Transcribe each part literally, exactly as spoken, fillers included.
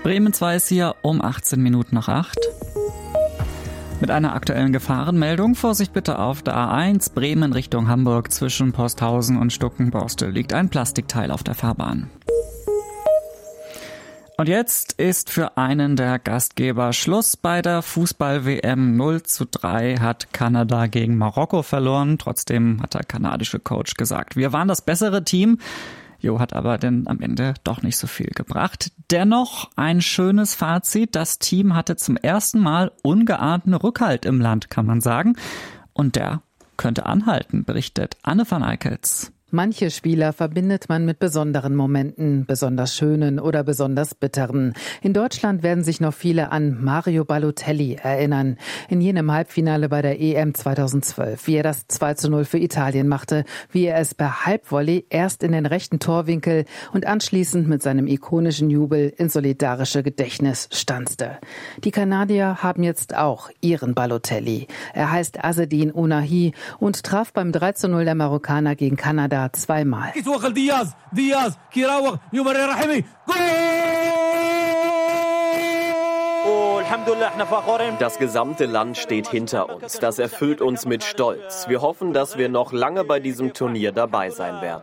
Bremen zwei ist hier um achtzehn Minuten nach acht. Mit einer aktuellen Gefahrenmeldung. Vorsicht bitte auf der A eins Bremen Richtung Hamburg zwischen Posthausen und Stuckenborstel liegt ein Plastikteil auf der Fahrbahn. Und jetzt ist für einen der Gastgeber Schluss bei der Fußball-W M. null zu drei hat Kanada gegen Marokko verloren. Trotzdem hat der kanadische Coach gesagt, wir waren das bessere Team. Jo, hat aber denn am Ende doch nicht so viel gebracht. Dennoch ein schönes Fazit. Das Team hatte zum ersten Mal ungeahnten Rückhalt im Land, kann man sagen. Und der könnte anhalten, berichtet Anne van Eickels. Manche Spieler verbindet man mit besonderen Momenten, besonders schönen oder besonders bitteren. In Deutschland werden sich noch viele an Mario Balotelli erinnern. In jenem Halbfinale bei der E M zweitausendzwölf, wie er das zwei zu null für Italien machte, wie er es per Halbvolley erst in den rechten Torwinkel und anschließend mit seinem ikonischen Jubel ins solidarische Gedächtnis stanzte. Die Kanadier haben jetzt auch ihren Balotelli. Er heißt Azzedine Ounahi und traf beim drei zu null der Marokkaner gegen Kanada zweimal. Diaz, Diaz, Kirawak, Yumari Rahimi, Goal! Das gesamte Land steht hinter uns. Das erfüllt uns mit Stolz. Wir hoffen, dass wir noch lange bei diesem Turnier dabei sein werden.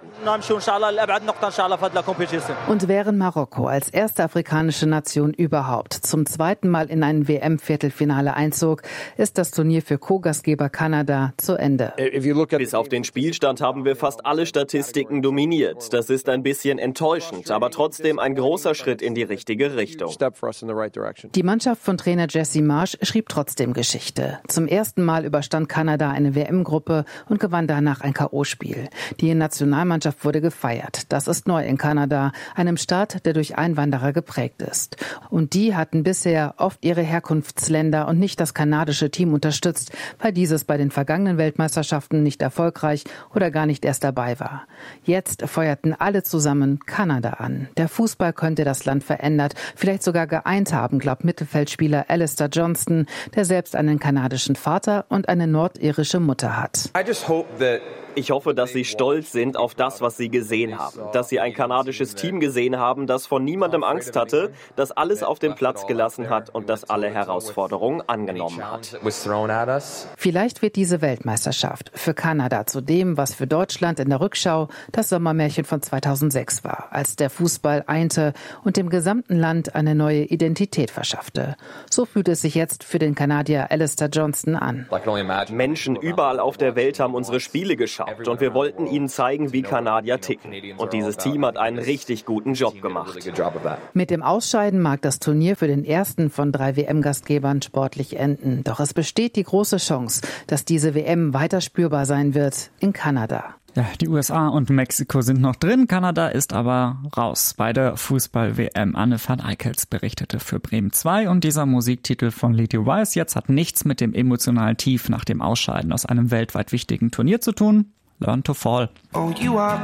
Und während Marokko als erste afrikanische Nation überhaupt zum zweiten Mal in ein W M-Viertelfinale einzog, ist das Turnier für Co-Gastgeber Kanada zu Ende. Bis auf den Spielstand haben wir fast alle Statistiken dominiert. Das ist ein bisschen enttäuschend, aber trotzdem ein großer Schritt in die richtige Richtung. Die Mannschaft von Trainer Jesse Marsch schrieb trotzdem Geschichte. Zum ersten Mal überstand Kanada eine W M-Gruppe und gewann danach ein K O-Spiel. Die Nationalmannschaft wurde gefeiert. Das ist neu in Kanada, einem Staat, der durch Einwanderer geprägt ist. Und die hatten bisher oft ihre Herkunftsländer und nicht das kanadische Team unterstützt, weil dieses bei den vergangenen Weltmeisterschaften nicht erfolgreich oder gar nicht erst dabei war. Jetzt feuerten alle zusammen Kanada an. Der Fußball könnte das Land verändert, vielleicht sogar geeint haben, glaubt Mittelfeldspieler Alistair Johnston, der selbst einen kanadischen Vater und eine nordirische Mutter hat. Ich hoffe, dass sie stolz sind auf das, was sie gesehen haben. Dass sie ein kanadisches Team gesehen haben, das von niemandem Angst hatte, das alles auf den Platz gelassen hat und das alle Herausforderungen angenommen hat. Vielleicht wird diese Weltmeisterschaft für Kanada zu dem, was für Deutschland in der Rückschau das Sommermärchen von zweitausendsechs war, als der Fußball einte und dem gesamten Land eine neue Identität verschaffte. So fühlt es sich jetzt für den Kanadier Alistair Johnston an. Menschen überall auf der Welt haben unsere Spiele geschaut. Und wir wollten ihnen zeigen, wie Kanadier ticken. Und dieses Team hat einen richtig guten Job gemacht. Mit dem Ausscheiden mag das Turnier für den ersten von drei W M-Gastgebern sportlich enden. Doch es besteht die große Chance, dass diese W M weiter spürbar sein wird in Kanada. Ja, die U S A und Mexiko sind noch drin, Kanada ist aber raus bei der Fußball-W M. Anne van Eickels berichtete für Bremen zwei und dieser Musiktitel von Lady Rice jetzt hat nichts mit dem emotionalen Tief nach dem Ausscheiden aus einem weltweit wichtigen Turnier zu tun. Learn to Fall. Oh, you are